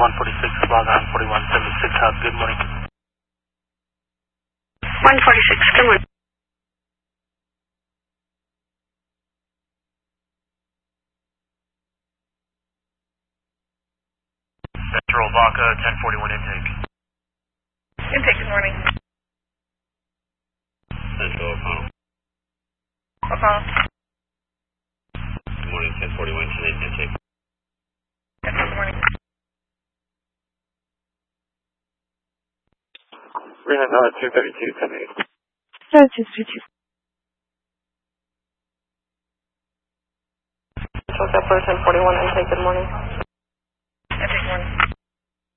146, log on 4176 Hub. Good morning. 146, good morning. Central Vaca 1041 intake. Intake, good morning. Central O'Connell. O'Connell. Good morning, 1041 intake. Yes, good morning. We're going to 232, 10-8. 232. Central Zephyr 1041 intake, good morning. Intake, good morning.